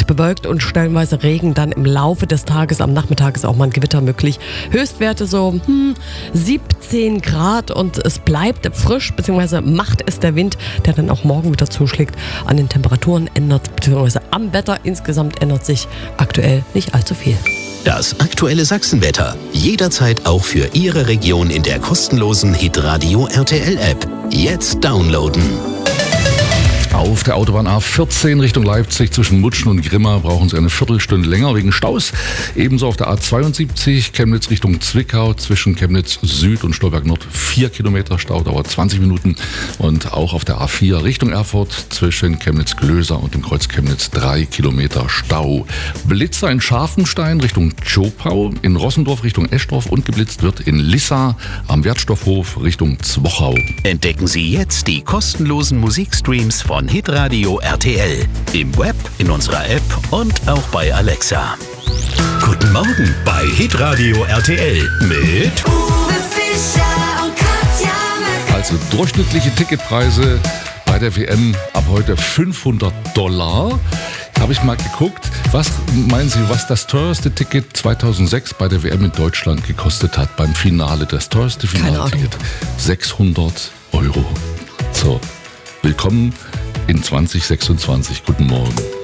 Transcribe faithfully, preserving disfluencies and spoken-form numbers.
bewölkt und stellenweise Regen. Dann im Laufe des Tages, am Nachmittag ist auch mal ein Gewitter möglich. Höchstwerte so hm, siebzehn Grad und es bleibt frisch, beziehungsweise macht es der Wind, der dann auch morgen wieder zuschlägt. An den Temperaturen ändert, beziehungsweise am Wetter insgesamt ändert sich aktuell nicht allzu viel. Das aktuelle Sachsenwetter. Jederzeit auch für Ihre Region in der kostenlosen Hitradio R T L-App. Jetzt downloaden. Auf der Autobahn A vierzehn Richtung Leipzig zwischen Mutschen und Grimma brauchen Sie eine Viertelstunde länger wegen Staus. Ebenso auf der A zweiundsiebzig Chemnitz Richtung Zwickau zwischen Chemnitz Süd und Stolberg Nord vier Kilometer Stau, dauert zwanzig Minuten. Und auch auf der A vier Richtung Erfurt zwischen Chemnitz Glöser und dem Kreuz Chemnitz drei Kilometer Stau. Blitzer in Scharfenstein Richtung Tschopau, in Rossendorf Richtung Eschdorf und geblitzt wird in Lissa am Wertstoffhof Richtung Zwochau. Entdecken Sie jetzt die kostenlosen Musikstreams von Hitradio R T L. Im Web, in unserer App und auch bei Alexa. Guten Morgen bei Hitradio R T L mit Uwe Fischer und Katja Merkel. Also durchschnittliche Ticketpreise bei der W M ab heute fünfhundert Dollar. Habe ich mal geguckt, was meinen Sie, was das teuerste Ticket zweitausendsechs bei der W M in Deutschland gekostet hat beim Finale, das teuerste Finalticket? sechshundert Euro. So, willkommen in zwanzig sechsundzwanzig. Guten Morgen.